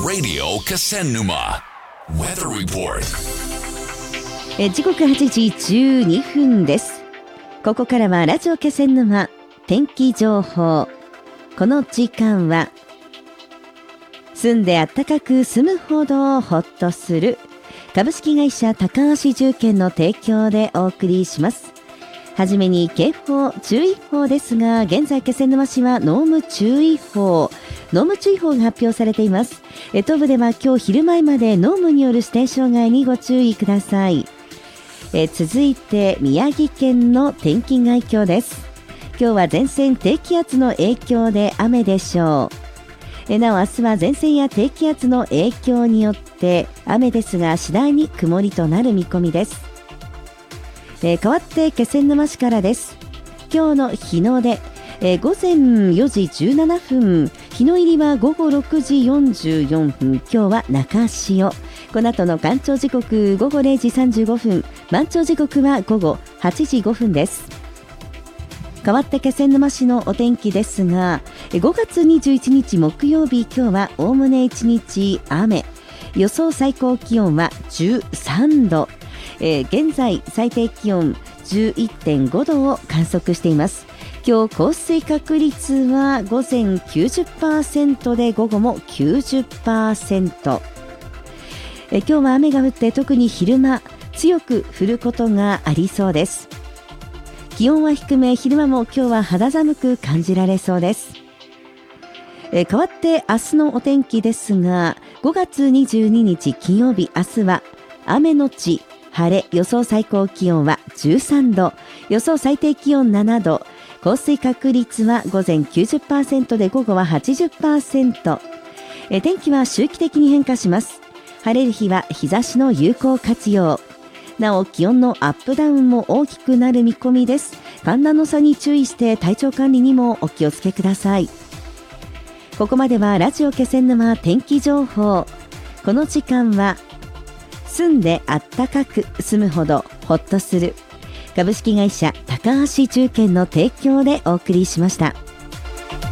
Radio Kasennuma Weather Report。 時刻8時12分です。ここからはラジオ気仙沼天気情報。この時間は住んであったかく住むほどほっとする株式会社高橋住建の提供でお送りします。はじめに警報注意報ですが、現在気仙沼市は濃霧注意報が発表されています。東部では今日昼前まで濃霧による視程障害にご注意ください。続いて宮城県の天気概況です。今日は前線低気圧の影響で雨でしょう。なお明日は前線や低気圧の影響によって雨ですが次第に曇りとなる見込みです。変わって気仙沼市からです。今日の日の出、午前4時17分、日の入りは午後6時44分、今日は中潮。この後の干潮時刻午後0時35分、満潮時刻は午後8時5分です。変わって気仙沼市のお天気ですが、5月21日木曜日、今日はおおむね1日雨。予想最高気温は13度。現在最低気温 11.5 度を観測しています。今日降水確率は午前 90% で午後も 90%。今日は雨が降って特に昼間強く降ることがありそうです。気温は低め、昼間も今日は肌寒く感じられそうです。変わって明日のお天気ですが、5月22日金曜日、明日は雨のち晴れ、予想最高気温は13度、予想最低気温7度、降水確率は午前 90% で午後は 80%。天気は周期的に変化します。晴れる日は日差しの有効活用。なお気温のアップダウンも大きくなる見込みです。寒暖の差に注意して体調管理にもお気をつけください。ここまではラジオ気仙沼天気情報。この時間は住んであったかく住むほどほっとする株式会社高橋住建の提供でお送りしました。